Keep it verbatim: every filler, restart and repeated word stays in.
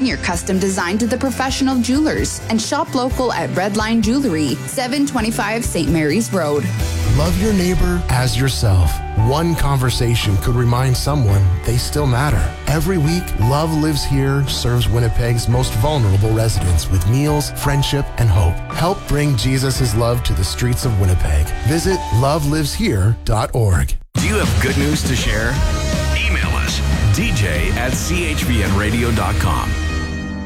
your custom design to the professional jewelers and shop local at Redline Jewelry, seven twenty-five Saint Mary's Road. Love your neighbor as yourself. One conversation could remind someone they still matter. Every week, Love Lives Here serves Winnipeg's most vulnerable residents with meals, friendship, and hope. Help bring Jesus' love to the streets of Winnipeg. Visit love lives here dot org. Do you have good news to share? Email us, d j at c h v n radio dot com.